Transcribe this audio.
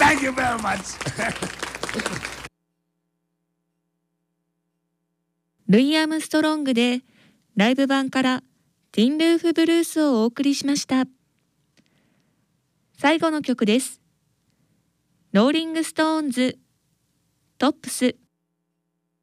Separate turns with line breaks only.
Thank you very much.
ルイ・アームストロングでライブ版からティンルーフブルースをお送りしました。最後の曲です。ローリングストーンズトップス。